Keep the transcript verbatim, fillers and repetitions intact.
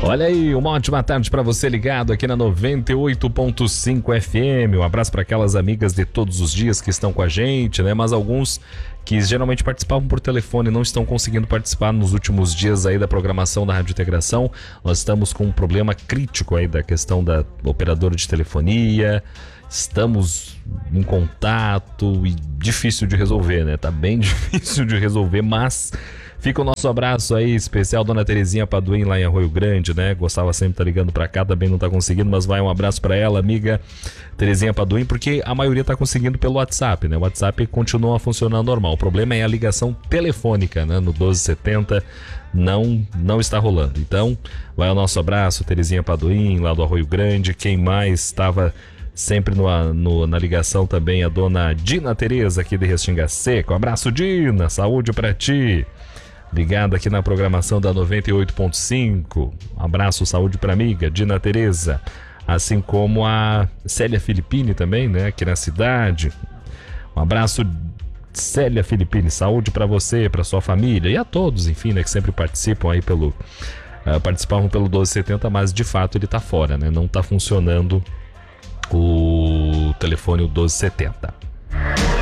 Olha aí, uma ótima tarde para você ligado aqui na noventa e oito ponto cinco F M. Um abraço para aquelas amigas de todos os dias que estão com a gente, né? Mas alguns que geralmente participavam por telefone não estão conseguindo participar nos últimos dias aí da programação da Rádio Integração. Nós estamos com um problema crítico aí da questão da operadora de telefonia. Estamos em contato e difícil de resolver, né? Tá bem difícil de resolver, mas fica o nosso abraço aí especial, Dona Terezinha Paduim lá em Arroio Grande, né? Gostava sempre de estar ligando pra cá, também não tá conseguindo, mas vai um abraço pra ela, amiga Terezinha Paduim, porque a maioria tá conseguindo pelo WhatsApp, né? O WhatsApp continua funcionando normal. O problema é a ligação telefônica, né? No doze setenta não, não está rolando. Então, vai o nosso abraço, Terezinha Paduim, lá do Arroio Grande. Quem mais estava sempre no, no, na ligação também, a Dona Dina Tereza aqui de Restinga Seca. Um abraço, Dina, saúde pra ti. Ligado aqui na programação da noventa e oito ponto cinco. Um abraço, saúde pra amiga Dina Tereza, assim como a Célia Filippini também, né, aqui na cidade. Um abraço, Célia Filippini, saúde pra você, pra sua família e a todos, enfim, né, que sempre participam aí pelo uh, participavam pelo doze setenta, mas de fato ele tá fora, né, não tá funcionando o telefone o doze setenta.